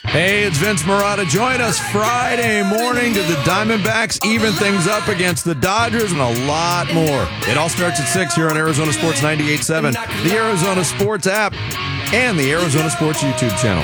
Hey, it's Vince Marotta. Join us Friday morning to the Diamondbacks even things up against the Dodgers and a lot more. It all starts at 6 here on Arizona Sports 98.7, the Arizona Sports app, and the Arizona Sports YouTube channel.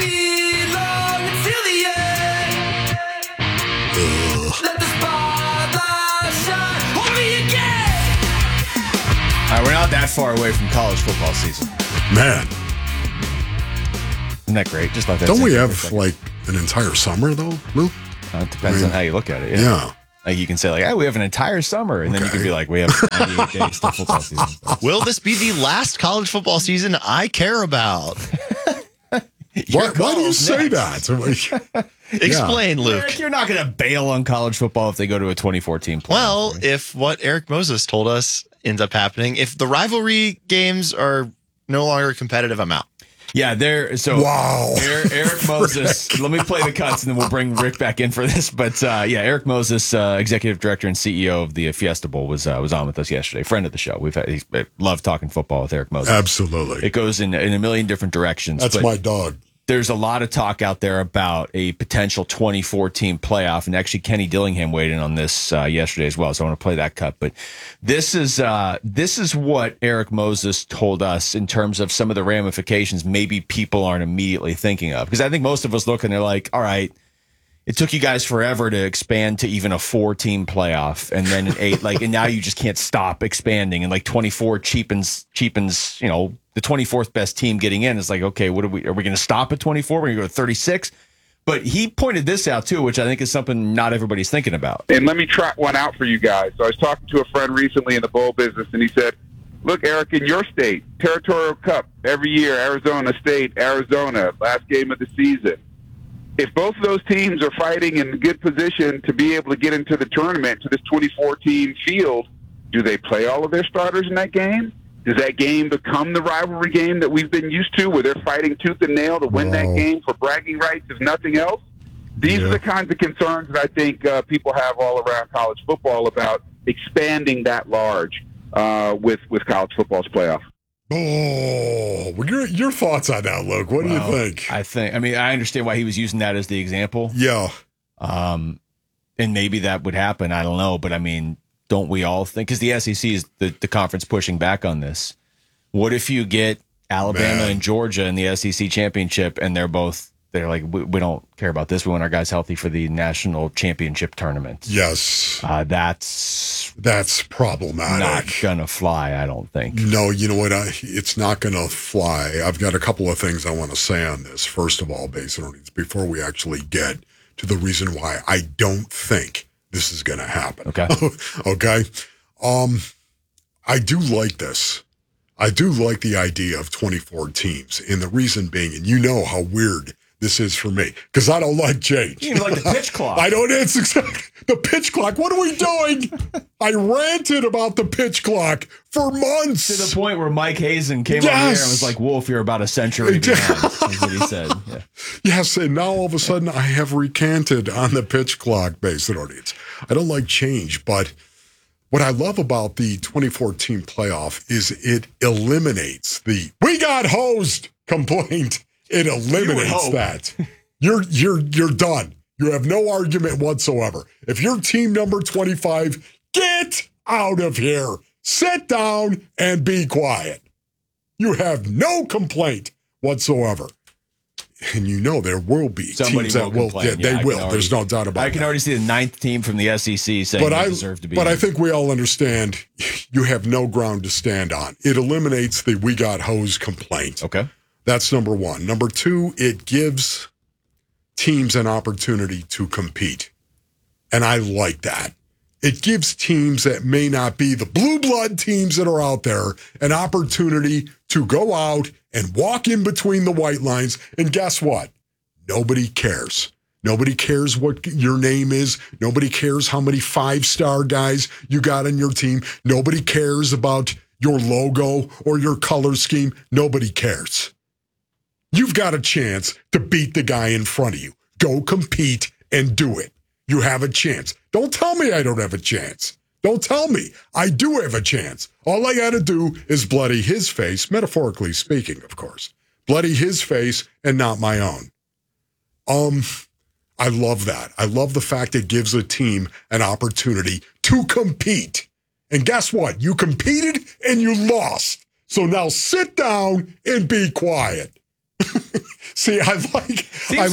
All right, we're not that far away from college football season. Man. Isn't that great? Just like that. Don't we have like an entire summer though, Lou? It depends on how you look at it. Yeah. Like you can say like, hey, we have an entire summer, and then you can be like, we have 98 days till football season. Will this be the last college football season I care about? Why do you say that? Explain, Luke. Eric, you're not going to bail on college football if they go to a 2014 playoff. Well, right? if what Eric Moses told us ends up happening, if the rivalry games are no longer competitive, I'm out. Yeah, wow. Eric Moses, let me play the cuts and then we'll bring Rick back in for this. But Eric Moses, executive director and CEO of the Fiesta Bowl, was on with us yesterday. Friend of the show. He's loved talking football with Eric Moses. Absolutely. It goes in a million different directions. That's my dog. There's a lot of talk out there about a potential 2014 playoff, and actually Kenny Dillingham weighed in on this yesterday as well. So I want to play that cut. But this is what Eric Moses told us in terms of some of the ramifications maybe people aren't immediately thinking of. Because I think most of us look and they're like, all right, it took you guys forever to expand to even a 4-team playoff, and then an 8, and now you just can't stop expanding, and 24 cheapens, the 24th best team getting in. It's like, okay, are we going to stop at 24? We're going to go to 36? But he pointed this out too, which I think is something not everybody's thinking about. And let me trot one out for you guys. So I was talking to a friend recently in the bowl business, and he said, look, Eric, in your state, Territorial Cup, every year, Arizona State, Arizona, last game of the season. If both of those teams are fighting in good position to be able to get into the tournament, to this 2014 field, do they play all of their starters in that game? Does that game become the rivalry game that we've been used to, where they're fighting tooth and nail to win that game for bragging rights, if nothing else? These are the kinds of concerns that I think people have all around college football about expanding that large with college football's playoff. Oh, your thoughts on that, Luke? What do you think? I understand why he was using that as the example. Yeah. And maybe that would happen. I don't know. But don't we all think, because the SEC is the conference pushing back on this. What if you get Alabama and Georgia in the SEC championship and they're like, we don't care about this. We want our guys healthy for the national championship tournament. Yes. That's problematic. Not going to fly, I don't think. No, you know what? It's not going to fly. I've got a couple of things I want to say on this. First of all, before we actually get to the reason why I don't think this is going to happen. Okay. Okay. I do like this. I do like the idea of 24 teams. And the reason being, and you know how weird this is for me, because I don't like change. You even like the pitch clock. I don't. It's exactly the pitch clock. What are we doing? I ranted about the pitch clock for months. To the point where Mike Hazen came over here and was like, Wolf, you're about a century behind. That's what he said. Yeah. Yes, and now all of a sudden I have recanted on the pitch clock based audience. I don't like change, but what I love about the 2014 playoff is it eliminates the "we got hosed" complaint. It eliminates that. You're done. You have no argument whatsoever. If you're team number 25, get out of here. Sit down and be quiet. You have no complaint whatsoever. And you know there will be teams that will. Yeah, they will. There's no doubt about it. I can already see the 9th team from the SEC saying they deserve to be. But I think we all understand you have no ground to stand on. It eliminates the "we got hosed" complaint. Okay. That's number one. Number two, it gives teams an opportunity to compete. And I like that. It gives teams that may not be the blue blood teams that are out there an opportunity to go out and walk in between the white lines. And guess what? Nobody cares. Nobody cares what your name is. Nobody cares how many 5-star guys you got on your team. Nobody cares about your logo or your color scheme. Nobody cares. You've got a chance to beat the guy in front of you. Go compete and do it. You have a chance. Don't tell me I don't have a chance. Don't tell me. I do have a chance. All I got to do is bloody his face, metaphorically speaking, of course. Bloody his face and not my own. I love that. I love the fact it gives a team an opportunity to compete. And guess what? You competed and you lost. So now sit down and be quiet. See, I like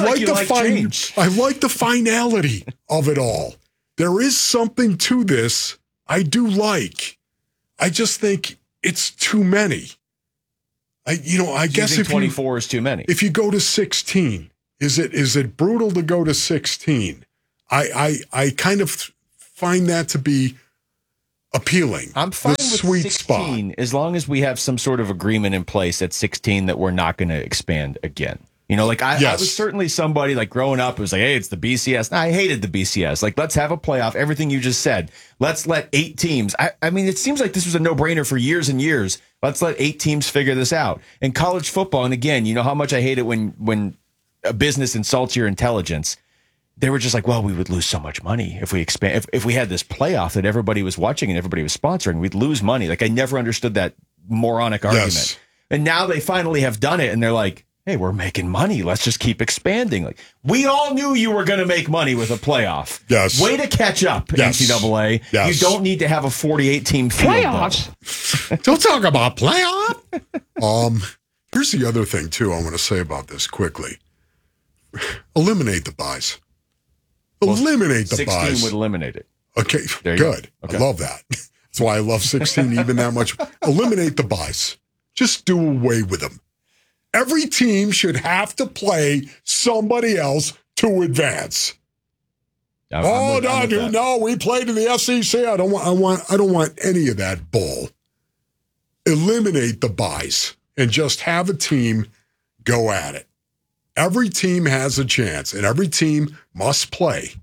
the finality of it all. There is something to this I do like. I just think it's too many. I guess if 24 is too many. If you go to 16, is it brutal to go to 16? I kind of find that to be appealing. I'm fine the with sweet 16 spot. as long as we have some sort of agreement in place at 16 that we're not going to expand again. You know, like I was certainly somebody like growing up who was like, hey, it's the BCS. No, I hated the BCS. Like, let's have a playoff. Everything you just said. Let's let 8 teams. I mean, it seems like this was a no-brainer for years and years. Let's let 8 teams figure this out. And college football, and again, you know how much I hate it when a business insults your intelligence. They were just like, well, we would lose so much money if we expand. If we had this playoff that everybody was watching and everybody was sponsoring, we'd lose money. Like, I never understood that moronic argument. Yes. And now they finally have done it, and they're like, hey, we're making money. Let's just keep expanding. Like, we all knew you were going to make money with a playoff. Yes. Way to catch up, Yes. NCAA. Yes. You don't need to have a 48-team field. Playoffs? Don't talk about playoff. Here's the other thing, too, I want to say about this quickly. Eliminate the buys. Eliminate the 16 buys. would eliminate it. Okay, There you good. go. Okay. I love that. That's why I love 16 even that much. Eliminate the buys. Just do away with them. Every team should have to play somebody else to advance. I'm with that. No, we played in the SEC. I don't want any of that bull. Eliminate the buys and just have a team go at it. Every team has a chance, and every team must play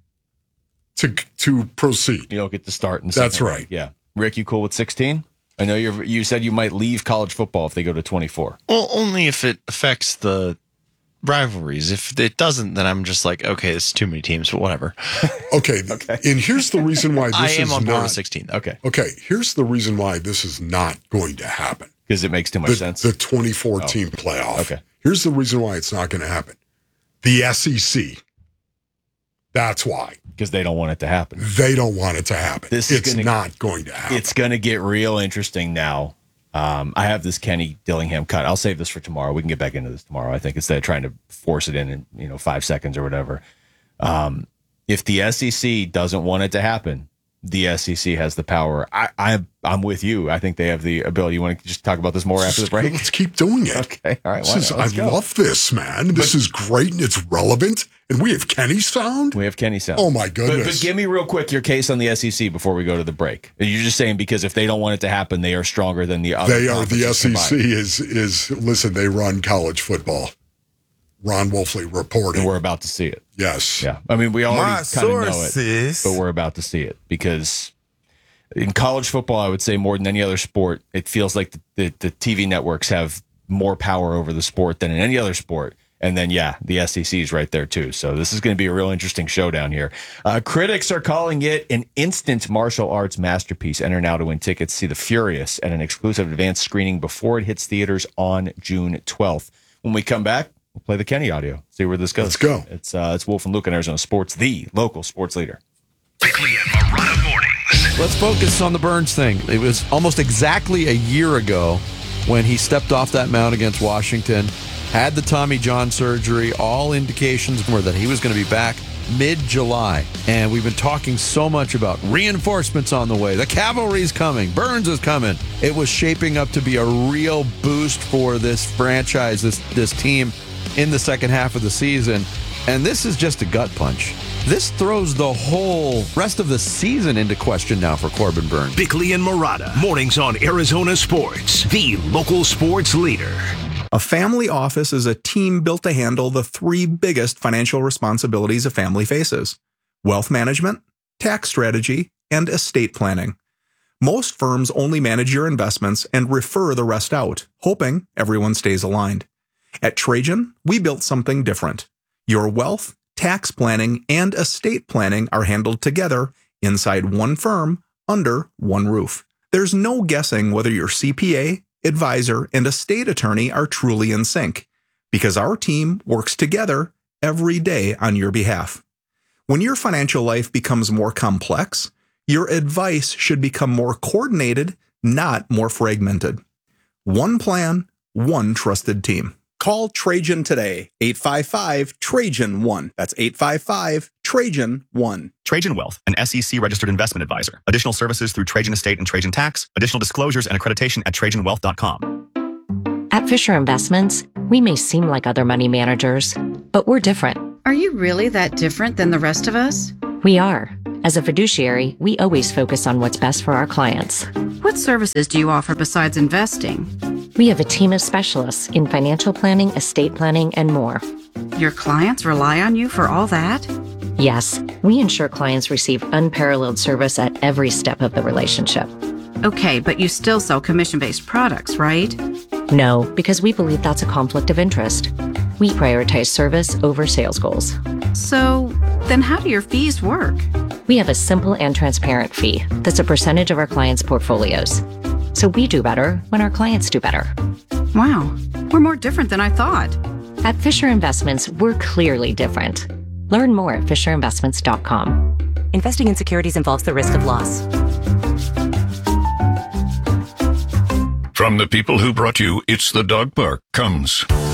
to proceed. You don't get to start in the That's second right. round. Yeah. Rick, you cool with 16? I know you said you might leave college football if they go to 24. Well, only if it affects the rivalries. If it doesn't, then I'm just like, okay, it's too many teams, but whatever. Okay. And here's the reason why I this am is on board not with 16. Okay. Okay, here's the reason why this is not going to happen. Because it makes too much sense. The 24-team playoff. Okay. Here's the reason why it's not going to happen. The SEC. That's why. Because they don't want it to happen. They don't want it to happen. It's not going to happen. It's going to get real interesting now. I have this Kenny Dillingham cut. I'll save this for tomorrow. We can get back into this tomorrow, I think, instead of trying to force it in 5 seconds or whatever. If the SEC doesn't want it to happen, the SEC has the power. I'm with you. I think they have the ability. You want to just talk about this more after the break? Let's keep doing it. Okay. All right. I love this, man. This is great and it's relevant. And we have Kenny sound. We have Kenny sound. Oh, my goodness. But give me real quick your case on the SEC before we go to the break. You're just saying because if they don't want it to happen, they are stronger than the other. They are. The conferences SEC combined. is listen, they run college football. Ron Wolfley reporting. And we're about to see it. Yes. Yeah. I mean, we already kind of know it, sources. but we're about to see it because in college football, I would say more than any other sport, it feels like the TV networks have more power over the sport than in any other sport. And then, the SEC is right there, too. So this is going to be a real interesting showdown here. Critics are calling it an instant martial arts masterpiece. Enter now to win tickets. See The Furious at an exclusive advanced screening before it hits theaters on June 12th. When we come back, we'll play the Kenny audio, see where this goes. Let's go. It's Wolf and Luke in Arizona Sports, the local sports leader. Bickley and Marotta mornings. Let's focus on the Burns thing. It was almost exactly a year ago when he stepped off that mound against Washington, had the Tommy John surgery. All indications were that he was going to be back mid-July. And we've been talking so much about reinforcements on the way. The cavalry's coming. Burns is coming. It was shaping up to be a real boost for this franchise, this team in the second half of the season. And this is just a gut punch. This throws the whole rest of the season into question now for Corbin Burns. Bickley and Marotta mornings on Arizona Sports, the local sports leader. A family office is a team built to handle the 3 biggest financial responsibilities a family faces: wealth management, tax strategy, and estate planning. Most firms only manage your investments and refer the rest out, hoping everyone stays aligned. At Trajan, we built something different. Your wealth, tax planning, and estate planning are handled together inside one firm under one roof. There's no guessing whether your CPA, advisor, and estate attorney are truly in sync, because our team works together every day on your behalf. When your financial life becomes more complex, your advice should become more coordinated, not more fragmented. One plan, one trusted team. Call Trajan today, 855-TRAJAN-1. That's 855-TRAJAN-1. Trajan Wealth, an SEC-registered investment advisor. Additional services through Trajan Estate and Trajan Tax. Additional disclosures and accreditation at TrajanWealth.com. At Fisher Investments, we may seem like other money managers, but we're different. Are you really that different than the rest of us? We are. As a fiduciary, we always focus on what's best for our clients. What services do you offer besides investing? We have a team of specialists in financial planning, estate planning, and more. Your clients rely on you for all that? Yes, we ensure clients receive unparalleled service at every step of the relationship. Okay, but you still sell commission-based products, right? No, because we believe that's a conflict of interest. We prioritize service over sales goals. So, then how do your fees work? We have a simple and transparent fee that's a percentage of our clients' portfolios. So we do better when our clients do better. Wow, we're more different than I thought. At Fisher Investments, we're clearly different. Learn more at FisherInvestments.com. Investing in securities involves the risk of loss. From the people who brought you It's the Dog Park comes